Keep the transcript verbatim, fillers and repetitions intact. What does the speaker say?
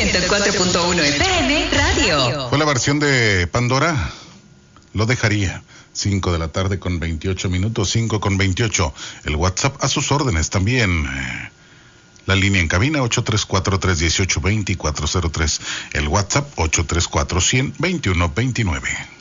ciento cuatro punto uno F M Radio. Fue la versión de Pandora. Lo dejaría. cinco de la tarde con veintiocho minutos, cinco con veintiocho. El WhatsApp a sus órdenes también. La línea en cabina ocho tres cuatro, tres uno ocho, dos cuatro cero tres. El WhatsApp ocho tres cuatro, cien, veintiuno veintinueve.